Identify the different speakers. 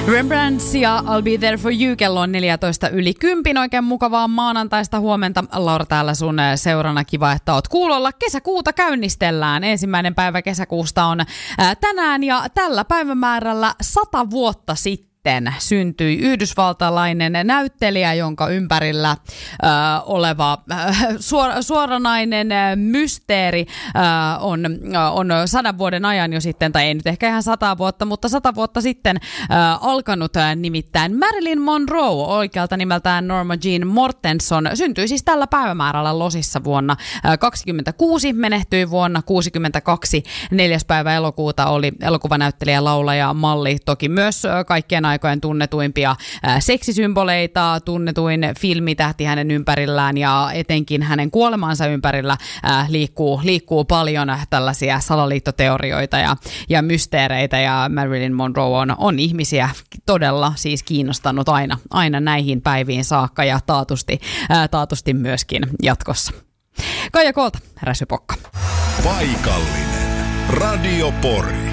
Speaker 1: Rembrandts ja I'll Be There For You, kello on 10:14. Oikein mukavaa maanantaista huomenta. Laura täällä sun seurana. Kiva, että oot kuulolla. Kesäkuuta käynnistellään. 1. päivä kesäkuusta on tänään ja tällä päivämäärällä 100 vuotta sitten syntyi yhdysvaltalainen näyttelijä, jonka ympärillä oleva suoranainen mysteeri on 100 vuoden ajan jo sitten, tai ei nyt ehkä ihan 100 vuotta, mutta 100 vuotta sitten alkanut, nimittäin Marilyn Monroe, oikealta nimeltään Norma Jean Mortenson, syntyi siis tällä päivämäärällä Losissa vuonna 1926, menehtyi vuonna 1962. 4. päivä elokuuta oli elokuvanäyttelijä, laulaja, malli, toki myös kaikkien aikojen tunnetuimpia seksisymboleita, tunnetuin filmitähti hänen ympärillään ja etenkin hänen kuolemansa ympärillä liikkuu paljon tällaisia salaliittoteorioita ja mysteereitä, ja Marilyn Monroe on ihmisiä todella siis kiinnostanut aina näihin päiviin saakka ja taatusti myöskin jatkossa. Kaija Koolta, Räsypokka.
Speaker 2: Paikallinen Radio Pori.